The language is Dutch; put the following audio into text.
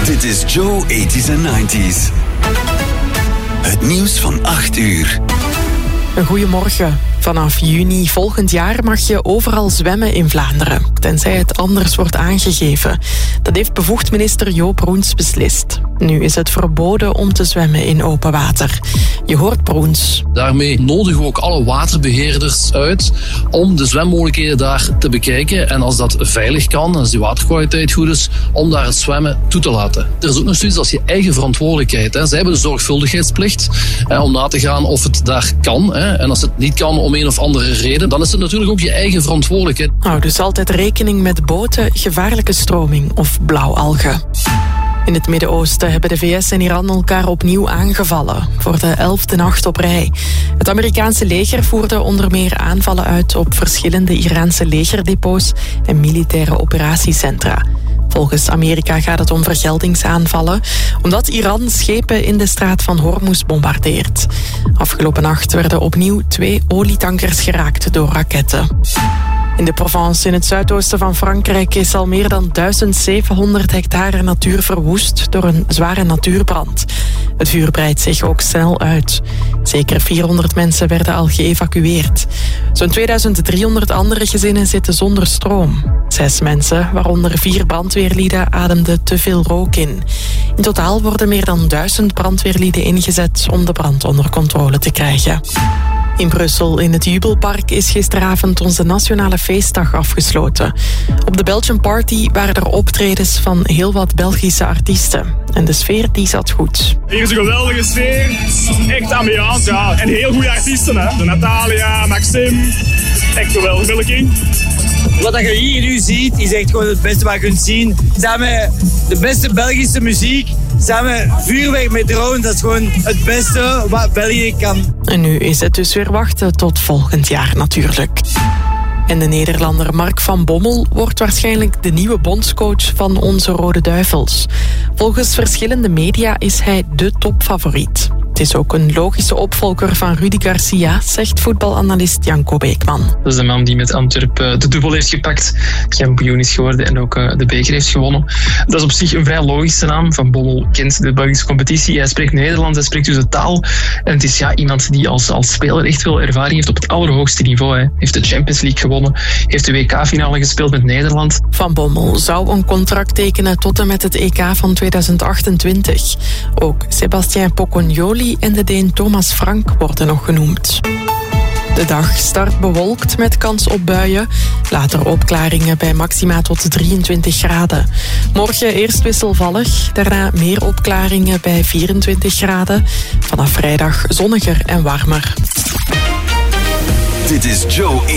Dit is Joe 80s en 90s. Het nieuws van 8 uur. Een goeiemorgen. Vanaf juni volgend jaar mag je overal zwemmen in Vlaanderen, tenzij het anders wordt aangegeven. Dat heeft bevoegd minister Joop Roens beslist. Nu is het verboden om te zwemmen in open water. Je hoort Roens. Daarmee nodigen we ook alle waterbeheerders uit om de zwemmogelijkheden daar te bekijken. En als dat veilig kan, als die waterkwaliteit goed is, om daar het zwemmen toe te laten. Er is ook nog zoiets als je eigen verantwoordelijkheid. Zij hebben de zorgvuldigheidsplicht om na te gaan of het daar kan. En als het niet kan om een of andere reden, dan is het natuurlijk ook je eigen verantwoordelijkheid. Hou dus altijd rekening met boten, gevaarlijke stroming of blauwalgen. In het Midden-Oosten hebben de VS en Iran elkaar opnieuw aangevallen, voor de 11e nacht op rij. Het Amerikaanse leger voerde onder meer aanvallen uit op verschillende Iraanse legerdepots en militaire operatiecentra. Volgens Amerika gaat het om vergeldingsaanvallen, omdat Iran schepen in de straat van Hormuz bombardeert. Afgelopen nacht werden opnieuw 2 olietankers geraakt door raketten. In de Provence, in het zuidoosten van Frankrijk, is al meer dan 1700 hectare natuur verwoest door een zware natuurbrand. Het vuur breidt zich ook snel uit. Zeker 400 mensen werden al geëvacueerd. Zo'n 2300 andere gezinnen zitten zonder stroom. 6 mensen, waaronder 4 brandweerlieden, ademden te veel rook in. In totaal worden meer dan 1000 brandweerlieden ingezet om de brand onder controle te krijgen. In Brussel, in het Jubelpark, is gisteravond onze nationale feestdag afgesloten. Op de Belgian Party waren er optredens van heel wat Belgische artiesten. En de sfeer die zat goed. Hier is een geweldige sfeer. Echt ambiance, ja. En heel goede artiesten, hè. De Natalia, Maxime. Echt geweldig, Billy King. Wat je hier nu ziet, is echt gewoon het beste wat je kunt zien. Samen de beste Belgische muziek, samen vuurwerk met drones, dat is gewoon het beste wat België kan. En nu is het dus weer wachten tot volgend jaar natuurlijk. En de Nederlander Mark van Bommel wordt waarschijnlijk de nieuwe bondscoach van onze Rode Duivels. Volgens verschillende media is hij de topfavoriet. Het is ook een logische opvolger van Rudy Garcia, zegt voetbalanalist Janko Beekman. Dat is de man die met Antwerpen de dubbel heeft gepakt, kampioen is geworden en ook de beker heeft gewonnen. Dat is op zich een vrij logische naam. Van Bommel kent de Belgische competitie. Hij spreekt Nederlands, hij spreekt dus de taal. En het is iemand die als speler echt veel ervaring heeft op het allerhoogste niveau. Hij heeft de Champions League gewonnen, heeft de WK-finale gespeeld met Nederland. Van Bommel zou een contract tekenen tot en met het EK van 2028. Ook Sébastien Pocognoli en de Deen Thomas Frank worden nog genoemd. De dag start bewolkt met kans op buien. Later opklaringen bij maxima tot 23 graden. Morgen eerst wisselvallig, daarna meer opklaringen bij 24 graden. Vanaf vrijdag zonniger en warmer. Dit is Joe